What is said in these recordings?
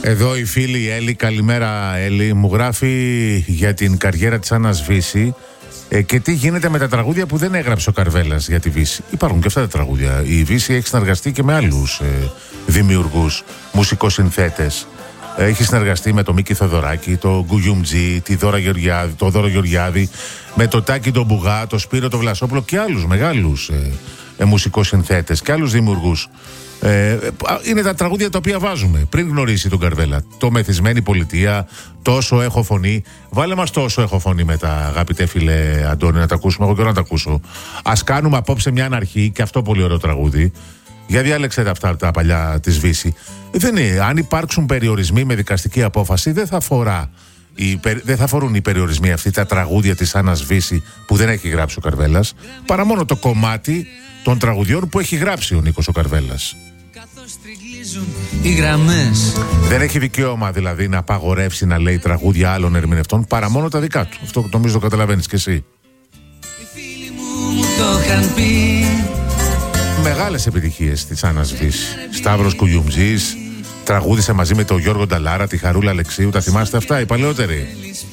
Εδώ η φίλη η Έλλη, καλημέρα Έλλη, μου γράφει για την καριέρα της Άννας Βύση και τι γίνεται με τα τραγούδια που δεν έγραψε ο Καρβέλας για τη Βύση. Υπάρχουν και αυτά τα τραγούδια. Η Βύση έχει συνεργαστεί και με άλλους δημιουργούς, μουσικοσυνθέτες. Έχει συνεργαστεί με τον Μίκη Θοδωράκη, τον Γκουγιουμτζή, τον Δώρο Γεωργιάδη, με τον Τάκη τον Μπουγά, τον Σπύρο τον Βλασόπουλο και άλλους μεγάλους μουσικοσυνθέτες και άλλους δημιουργούς. Είναι τα τραγούδια τα οποία βάζουμε πριν γνωρίσει τον Καρβέλα. Το Μεθυσμένη Πολιτεία, το Όσο Έχω Φωνή. Βάλε μας το Όσο Έχω Φωνή μετά, αγαπητέ φίλε Αντώνη, να τα ακούσουμε. Εγώ και να τα ακούσω. Ας κάνουμε απόψε μια αναρχή, και αυτό πολύ ωραίο τραγούδι. Για διάλεξε αυτά τα παλιά της Βύση. Δεν είναι. Αν υπάρξουν περιορισμοί με δικαστική απόφαση, δεν θα αφορούν οι περιορισμοί αυτοί τα τραγούδια της Άννας Βύση που δεν έχει γράψει ο Καρβέλας, παρά μόνο το κομμάτι των τραγουδιών που έχει γράψει ο Νίκος ο Καρβέλας. Δεν έχει δικαίωμα δηλαδή να απαγορεύσει να λέει τραγούδια άλλων ερμηνευτών παρά μόνο τα δικά του. Αυτό νομίζω το καταλαβαίνεις κι εσύ. Οι φίλοι μου το είχαν πει. Μεγάλες επιτυχίες της Άννας Βύση. Σταύρος Κουγιουμτζής, τραγούδισε μαζί με τον Γιώργο Νταλάρα, τη Χαρούλα Αλεξίου. Τα θυμάστε αυτά οι παλαιότεροι?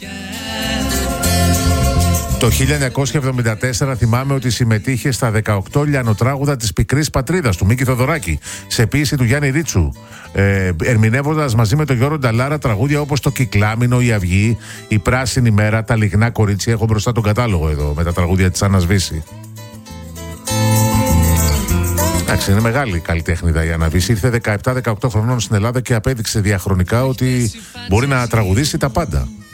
Το 1974 θυμάμαι ότι συμμετείχε στα 18 λιανοτράγουδα της Πικρής Πατρίδας του Μίκη Θοδωράκη, σε ποίηση του Γιάννη Ρίτσου, ερμηνεύοντας μαζί με τον Γιώργο Νταλάρα τραγούδια όπως το Κυκλάμινο, η Αυγή, η Πράσινη Μέρα, τα Λιγνά Κορίτσια. Έχω μπροστά τον κατάλογο εδώ με τα τραγούδια της Άννας Βύση. Εντάξει, είναι μεγάλη καλλιτέχνηδα η Άννα Βύση. Ήρθε 17-18 χρονών στην Ελλάδα και απέδειξε διαχρονικά ότι μπορεί να τραγουδήσει τα πάντα.